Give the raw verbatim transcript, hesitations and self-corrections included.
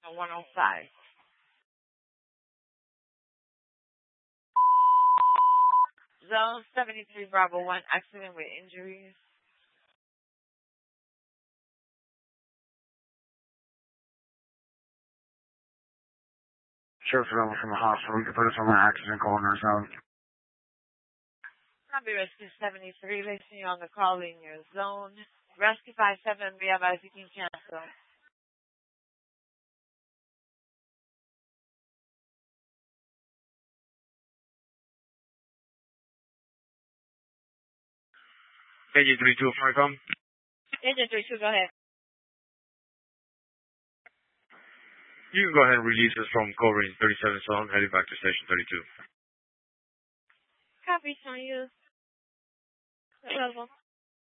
one oh five. Zone seventy-three Bravo one, accident with injuries. Sheriff's available from the hospital. We can put us on the accident call in our zone. Copy Rescue seventy-three, placing you on the call in your zone. Rescue five seven, be advised you can cancel. Agent three two, Farcom. Agent three two, go ahead. You can go ahead and release us from covering thirty-seven zone, heading back to station thirty-two. Copy, on you. Available.